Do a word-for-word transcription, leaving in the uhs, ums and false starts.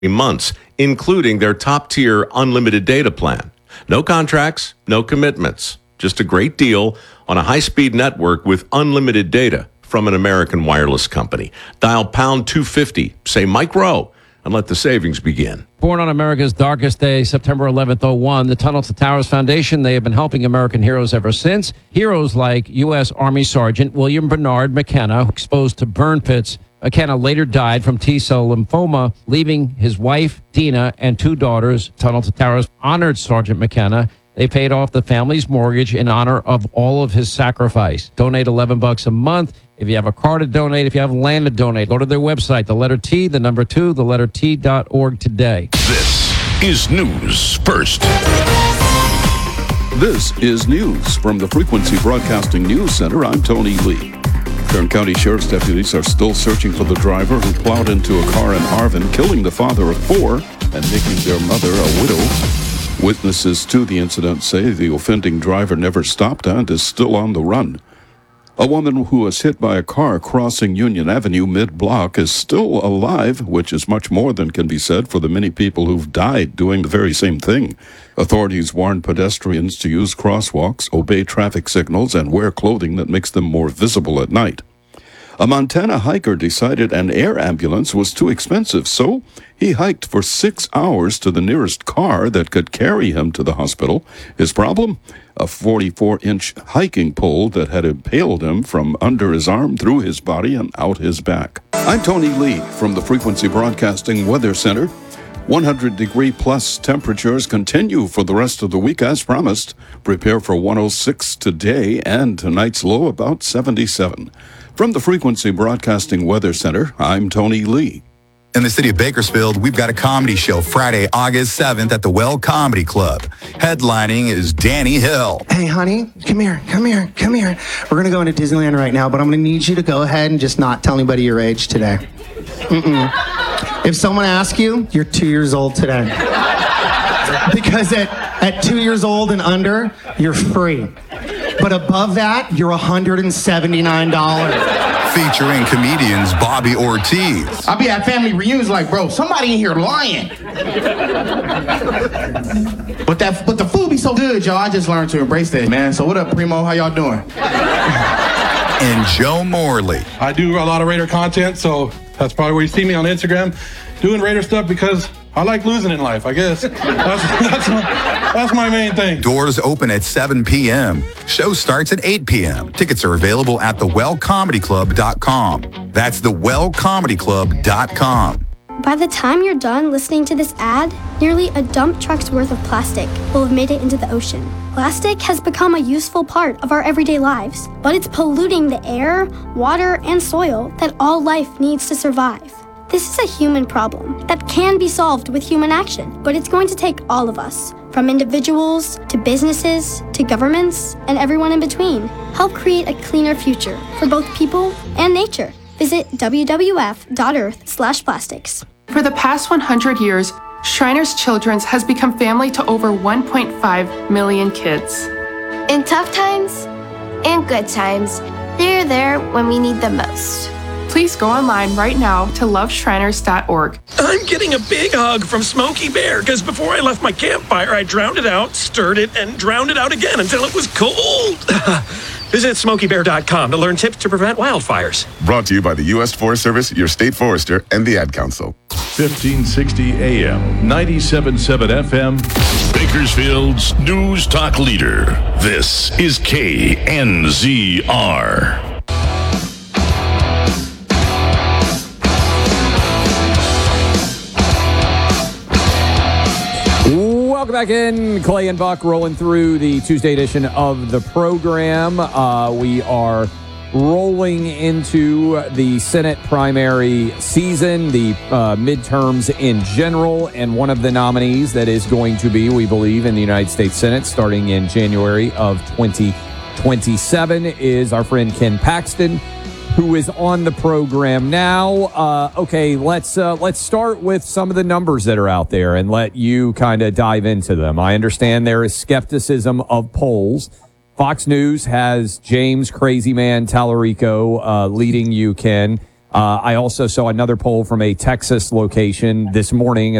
months, including their top-tier unlimited data plan. No contracts, no commitments. Just a great deal on a high-speed network with unlimited data from an American wireless company. Dial pound two fifty, say Mike Rowe, and let the savings begin. Born on America's darkest day, September eleventh, oh one, the Tunnel to Towers Foundation, they have been helping American heroes ever since. Heroes like U S. Army Sergeant William Bernard McKenna, exposed to burn pits. McKenna later died from T-cell lymphoma, leaving his wife, Dina, and two daughters. Tunnel to Towers honored Sergeant McKenna. They paid off the family's mortgage in honor of all of his sacrifice. Donate eleven bucks a month. If you have a car to donate, if you have land to donate, go to their website, the letter T, the number two, the letter T dot org today. This is News First. This is news from the Frequency Broadcasting News Center. I'm Tony Lee. Kern County Sheriff's deputies are still searching for the driver who plowed into a car in Arvin, killing the father of four and making their mother a widow. Witnesses to the incident say the offending driver never stopped and is still on the run. A woman who was hit by a car crossing Union Avenue mid-block is still alive, which is much more than can be said for the many people who've died doing the very same thing. Authorities warn pedestrians to use crosswalks, obey traffic signals, and wear clothing that makes them more visible at night. A Montana hiker decided an air ambulance was too expensive, so he hiked for six hours to the nearest car that could carry him to the hospital. His problem? A forty-four inch hiking pole that had impaled him from under his arm, through his body, and out his back. I'm Tony Lee from the Frequency Broadcasting Weather Center. one hundred degree plus temperatures continue for the rest of the week as promised. Prepare for one oh six today and tonight's low about seventy-seven. From the Frequency Broadcasting Weather Center, I'm Tony Lee. In the city of Bakersfield, we've got a comedy show Friday, August seventh at the Well Comedy Club. Headlining is Danny Hill. Hey, honey, come here, come here, come here. We're going to go into Disneyland right now, but I'm going to need you to go ahead and just not tell anybody your age today. Mm-mm. If someone asks you, you're two years old today. Because at, at two years old and under, you're free. But above that, you're one hundred seventy-nine dollars. Featuring comedians Bobby Ortiz. I'll be at family reunions like, bro, somebody in here lying. but that, but the food be so good, y'all. I just learned to embrace that, man. So what up, Primo? How y'all doing? And Joe Morley. I do a lot of Raider content, so that's probably where you see me on Instagram doing Raider stuff because I like losing in life, I guess. That's, that's, my, that's my main thing. Doors open at seven p.m. Show starts at eight p.m. Tickets are available at the well comedy club dot com. That's the well comedy club dot com. By the time you're done listening to this ad, nearly a dump truck's worth of plastic will have made it into the ocean. Plastic has become a useful part of our everyday lives, but it's polluting the air, water, and soil that all life needs to survive. This is a human problem that can be solved with human action, but it's going to take all of us, from individuals to businesses to governments and everyone in between. Help create a cleaner future for both people and nature. Visit w w w dot earth slash plastics. For the past one hundred years, Shriners Children's has become family to over one point five million kids. In tough times and good times, they're there when we need them most. Please go online right now to love shriners dot org. I'm getting a big hug from Smokey Bear because before I left my campfire, I drowned it out, stirred it, and drowned it out again until it was cold. Visit smokey bear dot com to learn tips to prevent wildfires. Brought to you by the U S Forest Service, your state forester, and the Ad Council. fifteen sixty A M, ninety-seven point seven F M. Bakersfield's News Talk Leader. This is K N Z R. Welcome back in. Clay and Buck rolling through the Tuesday edition of the program. Uh, we are rolling into the Senate primary season, the uh, midterms in general, and one of the nominees that is going to be, we believe, in the United States Senate starting in January of twenty twenty-seven is our friend Ken Paxton, who is on the program now. Uh, okay, let's uh, let's start with some of the numbers that are out there and let you kind of dive into them. I understand there is skepticism of polls. Fox News has James Crazy Man Tallarico uh, leading you, Ken. Uh, I also saw another poll from a Texas location this morning.